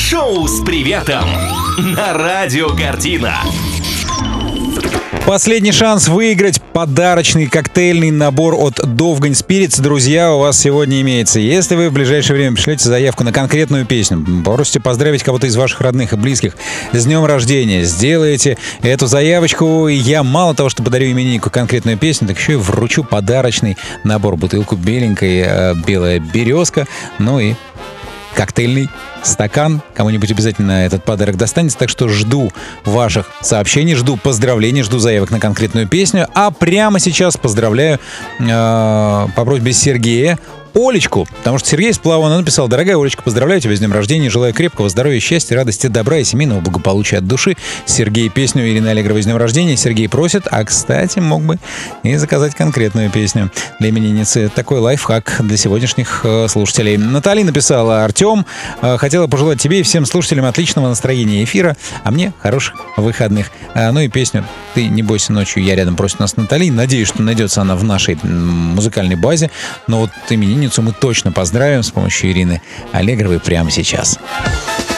Шоу с приветом на Радио Картина. Последний шанс выиграть подарочный коктейльный набор от Довгань Spirits, друзья, у вас сегодня имеется. Если вы в ближайшее время пришлете заявку на конкретную песню, просите поздравить кого-то из ваших родных и близких с днем рождения, сделайте эту заявочку, и я мало того, что подарю имениннику конкретную песню, так еще и вручу подарочный набор, бутылку беленькой, белая березка, ну и коктейльный стакан. Кому-нибудь обязательно этот подарок достанется. Так что жду ваших сообщений, жду поздравлений, жду заявок на конкретную песню. А прямо сейчас поздравляю по просьбе Сергея Олечку, потому что Сергей Сплава написал: «Дорогая Олечка, поздравляю тебя с днем рождения, желаю крепкого здоровья, счастья, радости, добра и семейного благополучия от души». Сергей песню Ирины Аллегровой с днем рождения. Сергей просит, а, кстати, мог бы и заказать конкретную песню для именинницы. Такой лайфхак для сегодняшних слушателей. Натали написала: «Артем, хотела пожелать тебе и всем слушателям отличного настроения эфира, а мне хороших выходных». Ну и песню «Ты не бойся ночью, я рядом» просит нас Натали. Надеюсь, что найдется она в нашей музыкальной базе. Но вот именинницу мы точно поздравим с помощью Ирины Аллегровой прямо сейчас.